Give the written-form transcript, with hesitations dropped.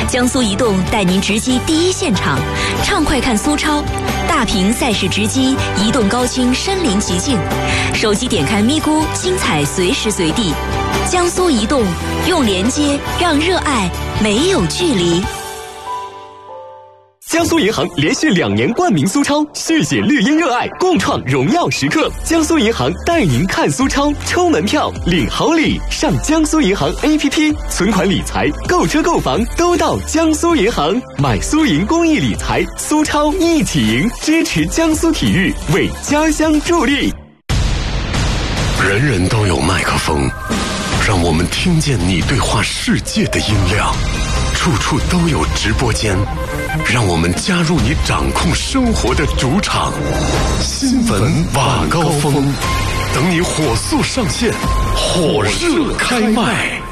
江苏移动带您直击第一现场，畅快看苏超，大屏赛事直击，移动高清身临其境，手机点开咪咕，精彩随时随地。江苏移动，用连接让热爱没有距离。 江苏银行连续2年冠名苏超，续写绿茵热爱，共创荣耀时刻。江苏银行带您看苏超，抽门票，领好礼。上江苏银行 APP， 存款理财、购车购房都到江苏银行。买苏银公益理财，苏超一起赢，支持江苏体育，为家乡助力。 人人都有麦克风，让我们听见你对话世界的音量。处处都有直播间，让我们加入你掌控生活的主场。新闻晚高峰，等你火速上线，火热开麦。